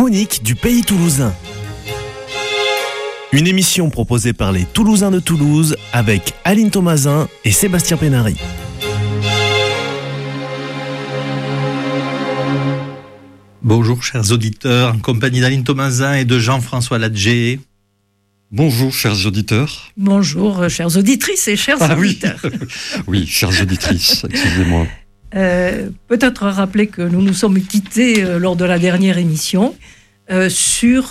chroniques du pays toulousain. Une émission proposée par les Toulousains de Toulouse avec Aline Thomasin et Sébastien Pénary. Bonjour chers auditeurs, en compagnie d'Aline Thomasin et de Jean-François Ladger. Bonjour chers auditeurs. Bonjour chères auditrices et chers auditeurs. Oui, chères auditrices, excusez-moi. Peut-être rappeler que nous nous sommes quittés lors de la dernière émission sur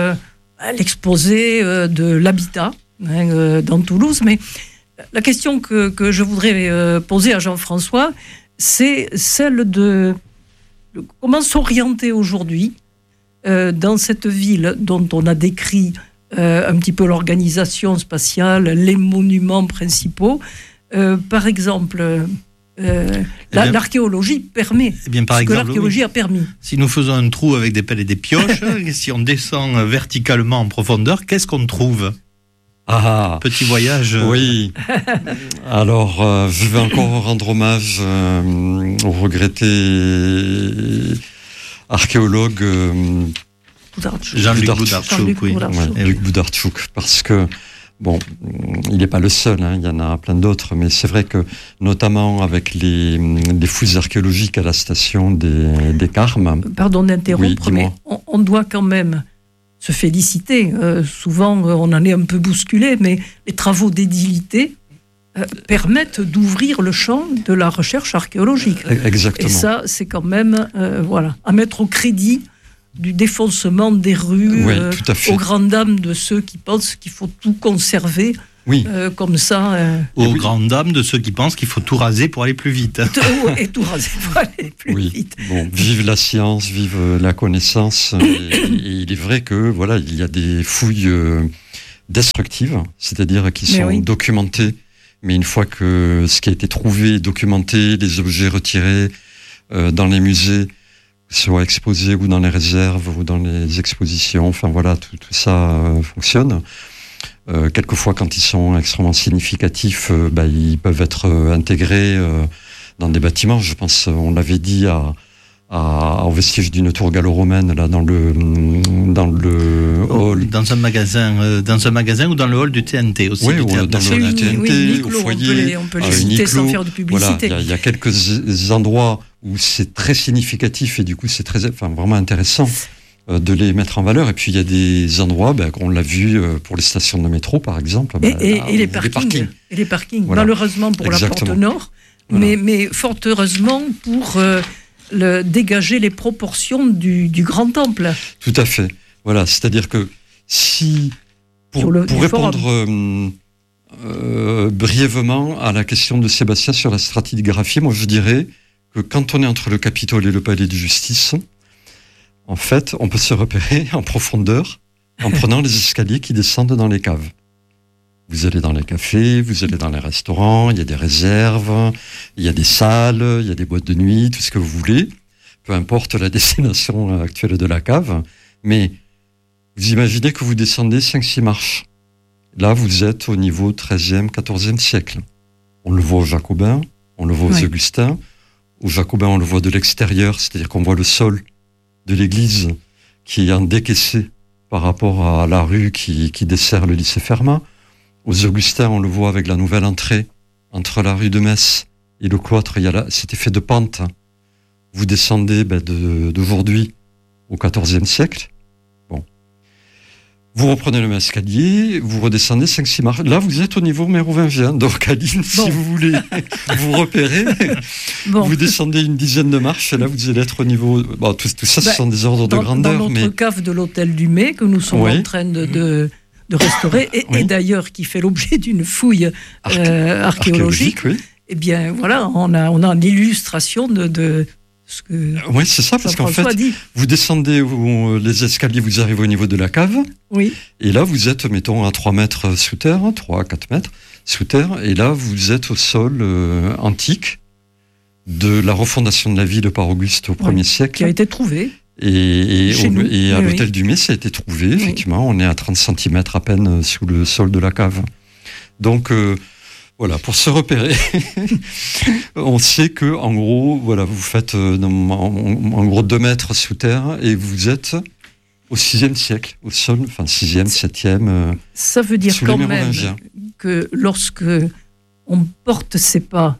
l'exposé de l'habitat dans Toulouse. Mais la question que je voudrais poser à Jean-François, c'est celle de comment s'orienter aujourd'hui dans cette ville dont on a décrit un petit peu l'organisation spatiale, les monuments principaux. Par exemple, l'archéologie permet. Par exemple, l'archéologie a permis. Si nous faisons un trou avec des pelles et des pioches, si on descend verticalement en profondeur, qu'est-ce qu'on trouve ? Petit voyage. Oui. Alors, je vais encore rendre hommage au regretté archéologue Jean-Luc Boudartchouk. Luc Boudartchouk, parce que bon, il n'est pas le seul, il y en a plein d'autres, mais c'est vrai que, notamment avec les fouilles archéologiques à la station des Carmes... Pardon d'interrompre, mais on doit quand même se féliciter. Souvent, on en est un peu bousculé, mais les travaux d'édilité permettent d'ouvrir le champ de la recherche archéologique. Exactement. Et ça, c'est quand même à mettre au crédit du défoncement des rues, aux grandes dames de ceux qui pensent qu'il faut tout conserver comme ça. Aux grandes dames de ceux qui pensent qu'il faut tout raser pour aller plus vite. Et tout raser pour aller plus vite. Bon, vive la science, vive la connaissance. et il est vrai que il y a des fouilles destructives, c'est-à-dire qui sont documentées. Mais une fois que ce qui a été trouvé est documenté, les objets retirés dans les musées, soit exposés ou dans les réserves ou dans les expositions, tout ça fonctionne. Quelquefois, quand ils sont extrêmement significatifs, ils peuvent être intégrés dans des bâtiments. Je pense, on l'avait dit, au vestige d'une tour gallo-romaine, là, dans le hall. Dans un magasin ou dans le hall du TNT aussi. Oui, dans le hall du TNT, au foyer. On peut les citer sans faire de publicité. Il y a quelques endroits où c'est très significatif et du coup c'est vraiment intéressant de les mettre en valeur. Et puis il y a des endroits, on l'a vu pour les stations de métro par exemple. Et les parkings. Et les parkings. Voilà. Malheureusement pour Exactement. La porte nord, mais fort heureusement pour dégager les proportions du grand temple. Tout à fait. Voilà, c'est-à-dire que si pour répondre brièvement à la question de Sébastien sur la stratigraphie, moi je dirais que quand on est entre le Capitole et le Palais de Justice, en fait, on peut se repérer en profondeur en prenant les escaliers qui descendent dans les caves. Vous allez dans les cafés, vous allez dans les restaurants, il y a des réserves, il y a des salles, il y a des boîtes de nuit, tout ce que vous voulez, peu importe la destination actuelle de la cave, mais vous imaginez que vous descendez 5-6 marches. Là, vous êtes au niveau 13e, 14e siècle. On le voit aux Jacobins, on le voit aux Augustins. Aux Jacobins, on le voit de l'extérieur, c'est-à-dire qu'on voit le sol de l'église qui est en décaissé par rapport à la rue qui dessert le lycée Fermat. Aux Augustins, on le voit avec la nouvelle entrée entre la rue de Metz et le cloître. Il y a cet effet de pente. Vous descendez d'aujourd'hui au XIVe siècle. Bon. Vous reprenez le même escalier, vous redescendez 5-6 marches. Là, vous êtes au niveau mérovingien. Donc, Aline, si vous voulez vous repérer, vous descendez une dizaine de marches. Et là, vous allez être au niveau... tout ça, ce sont des ordres de grandeur. Dans notre cave de l'hôtel du Mai, que nous sommes en train de restaurer, et d'ailleurs qui fait l'objet d'une fouille archéologique, eh bien, on a l'illustration de ce que c'est ça, parce qu'en fait, vous descendez les escaliers, vous arrivez au niveau de la cave, et là, vous êtes, mettons, à 3 mètres sous terre, 3-4 mètres sous terre, et là, vous êtes au sol antique de la refondation de la ville par Auguste au 1er siècle. Qui a été trouvé. Et à l'hôtel du Mai, ça a été trouvé, effectivement. On est à 30 cm à peine sous le sol de la cave. Donc, Voilà, pour se repérer, on sait que en gros, voilà, vous faites en gros 2 mètres sous terre et vous êtes Au VIe siècle, au sol, enfin 6e, 7e. Ça veut dire quand même que lorsque on porte ses pas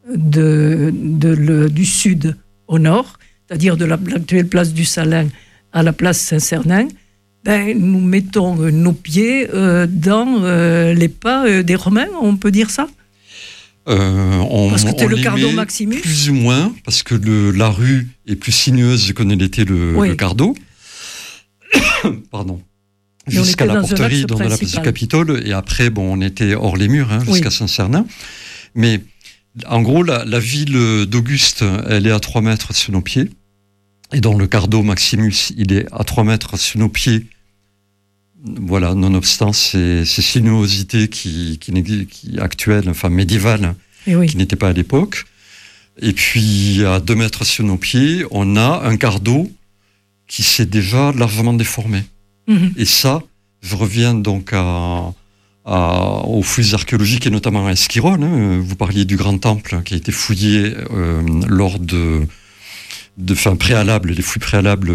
du sud au nord, c'est-à-dire de l'actuelle place du Salin à la place Saint-Cernin, nous mettons nos pieds dans les pas des Romains, on peut dire ça ? Parce que c'était le Cardo Maximus ? Plus ou moins, parce que la rue est plus sinueuse que ne l'était le Cardo. Pardon. Jusqu'à la porterie dans la place du Capitole, et après, on était hors les murs, jusqu'à Saint-Cernin. Mais en gros, la ville d'Auguste, elle est à 3 mètres sous nos pieds. Et dans le Cardo Maximus, il est à 3 mètres sous nos pieds. Voilà, nonobstant ces sinuosités qui actuelles, enfin médiévales, qui n'étaient pas à l'époque. Et puis, à 2 mètres sous nos pieds, on a un Cardo qui s'est déjà largement déformé. Mmh. Et ça, je reviens donc aux fouilles archéologiques, et notamment à Esquirol. Vous parliez du Grand Temple qui a été fouillé lors préalable, les fouilles préalables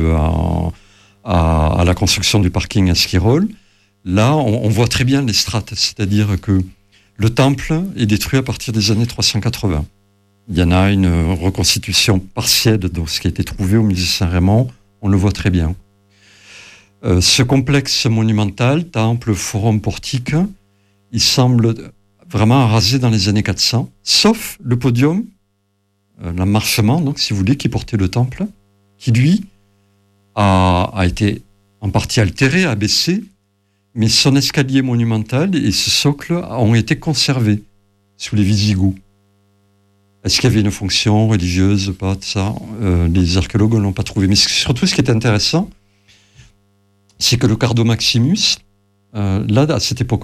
à la construction du parking à Esquirol. Là, on voit très bien les strates, c'est-à-dire que le temple est détruit à partir des années 380. Il y en a une reconstitution partielle de ce qui a été trouvé au musée Saint-Raymond, on le voit très bien. Ce complexe monumental, temple, forum, portique, il semble vraiment rasé dans les années 400, sauf le podium, l'emmarchement, donc, si vous voulez, qui portait le temple, qui, lui, a été en partie altéré, abaissé, mais son escalier monumental et ce socle ont été conservés sous les Visigoths. Est-ce qu'il y avait une fonction religieuse, pas de ça ? Les archéologues ne l'ont pas trouvé. Mais surtout, ce qui est intéressant, c'est que le Cardo Maximus, là, à cette époque